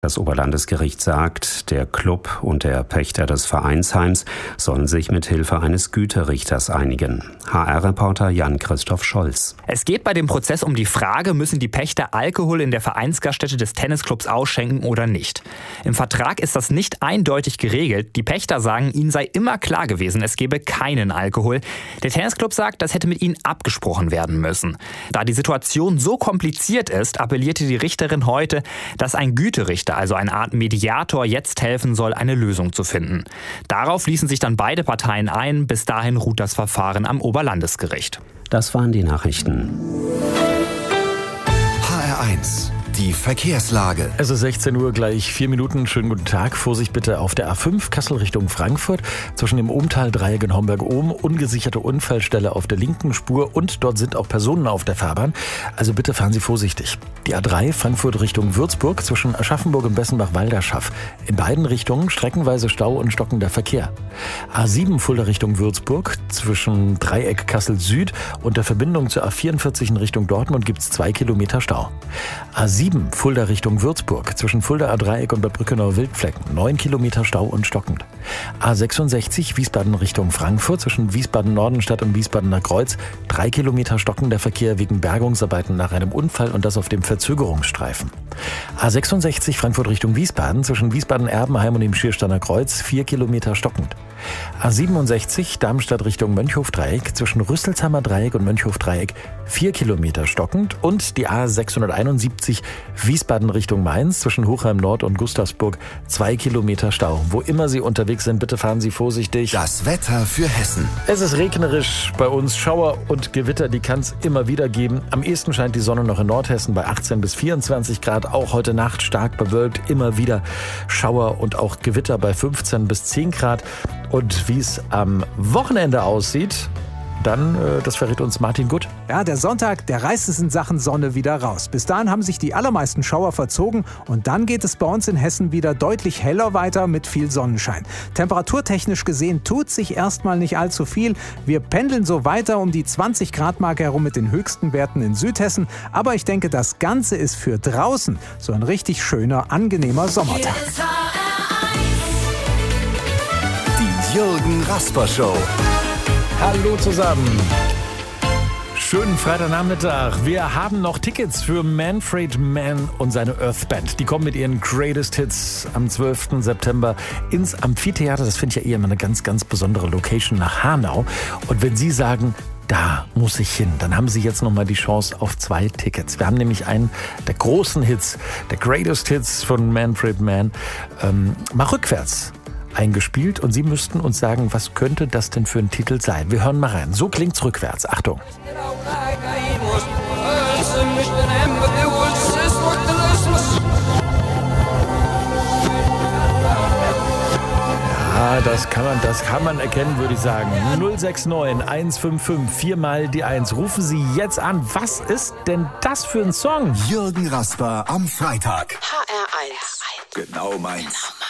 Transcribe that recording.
Das Oberlandesgericht sagt, der Club und der Pächter des Vereinsheims sollen sich mit Hilfe eines Güterichters einigen. HR-Reporter Jan-Christoph Scholz. Es geht bei dem Prozess um die Frage, müssen die Pächter Alkohol in der Vereinsgaststätte des Tennisclubs ausschenken oder nicht. Im Vertrag ist das nicht eindeutig geregelt. Die Pächter sagen, ihnen sei immer klar gewesen, es gebe keinen Alkohol. Der Tennisclub sagt, das hätte mit ihnen abgesprochen werden müssen. Da die Situation so kompliziert ist, appellierte die Richterin heute, dass ein Güterichter, also eine Art Mediator, jetzt helfen soll, eine Lösung zu finden. Darauf ließen sich dann beide Parteien ein. Bis dahin ruht das Verfahren am Oberlandesgericht. Das waren die Nachrichten. HR1, die Verkehrslage. Es ist 16 Uhr, gleich 4 Minuten. Schönen guten Tag. Vorsicht bitte auf der A5 Kassel Richtung Frankfurt. Zwischen dem Ohmtal-Dreieck in Homberg-Ohm. Ungesicherte Unfallstelle auf der linken Spur und dort sind auch Personen auf der Fahrbahn. Also bitte fahren Sie vorsichtig. Die A3 Frankfurt Richtung Würzburg zwischen Aschaffenburg und Bessenbach-Walderschaff. In beiden Richtungen streckenweise Stau und stockender Verkehr. A7 Fulda Richtung Würzburg zwischen Dreieck Kassel Süd und der Verbindung zur A44 in Richtung Dortmund gibt es 2 Kilometer Stau. A7 Fulda Richtung Würzburg zwischen Fulda A-Dreieck und Bad Brückenau-Wildflecken 9 Kilometer Stau und stockend. A66 Wiesbaden Richtung Frankfurt zwischen Wiesbaden-Nordenstadt und Wiesbadener Kreuz 3 Kilometer stockender Verkehr wegen Bergungsarbeiten nach einem Unfall und das auf dem Verzögerungsstreifen. A66 Frankfurt Richtung Wiesbaden zwischen Wiesbaden-Erbenheim und dem Schiersteiner Kreuz 4 Kilometer stockend. A67 Darmstadt Richtung Mönchhof-Dreieck zwischen Rüsselsheimer Dreieck und Mönchhof-Dreieck 4 Kilometer stockend und die A671 Wiesbaden Richtung Mainz zwischen Hochheim Nord und Gustavsburg 2 Kilometer Stau. Wo immer Sie unterwegs sind, bitte fahren Sie vorsichtig. Das Wetter für Hessen. Es ist regnerisch bei uns, Schauer und Gewitter, die kann es immer wieder geben. Am ehesten scheint die Sonne noch in Nordhessen bei 18 bis 24 Grad. Auch heute Nacht stark bewölkt, immer wieder Schauer und auch Gewitter bei 15 bis 10 Grad. Und wie es am Wochenende aussieht, dann, das verrät uns Martin Gutt. Ja, der Sonntag, der reißt es in Sachen Sonne wieder raus. Bis dahin haben sich die allermeisten Schauer verzogen und dann geht es bei uns in Hessen wieder deutlich heller weiter mit viel Sonnenschein. Temperaturtechnisch gesehen tut sich erstmal nicht allzu viel. Wir pendeln so weiter um die 20 Grad Marke herum mit den höchsten Werten in Südhessen. Aber ich denke, das Ganze ist für draußen so ein richtig schöner, angenehmer Sommertag. Die Jürgen Rasper Show. Hallo zusammen. Schönen Freitagnachmittag. Wir haben noch Tickets für Manfred Mann und seine Earth Band. Die kommen mit ihren Greatest Hits am 12. September ins Amphitheater. Das finde ich ja eher immer eine ganz, ganz besondere Location nach Hanau. Und wenn Sie sagen, da muss ich hin, dann haben Sie jetzt nochmal die Chance auf 2 Tickets. Wir haben nämlich einen der großen Hits, der Greatest Hits von Manfred Mann, mal rückwärts eingespielt und Sie müssten uns sagen, was könnte das denn für ein Titel sein? Wir hören mal rein. So klingt's rückwärts. Achtung. Ja, das kann man erkennen, würde ich sagen. 069 155 4 mal die 1. Rufen Sie jetzt an. Was ist denn das für ein Song? Jürgen Rasper am Freitag. HR1. Genau meins.